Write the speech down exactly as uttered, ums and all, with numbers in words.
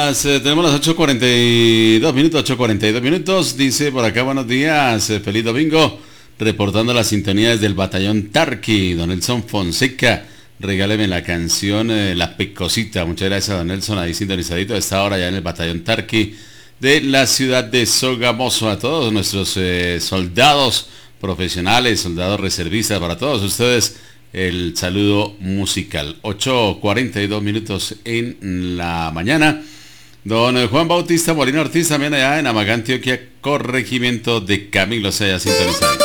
días, eh, tenemos las ocho cuarenta y dos minutos, ocho cuarenta y dos minutos, dice por acá, buenos días, eh, feliz domingo, reportando las sintonías del batallón Tarqui, don Nelson Fonseca, regáleme la canción eh, La Pecosita, muchas gracias don Nelson, ahí sintonizadito a esta hora ya en el batallón Tarqui de la ciudad de Sogamoso, a todos nuestros eh, soldados profesionales, soldados reservistas, para todos ustedes, el saludo musical. ocho cuarenta y dos minutos en la mañana. Don Juan Bautista Molina Ortiz, también allá en Amagá, Antioquia, corregimiento de Camilo Sella, sintonizado.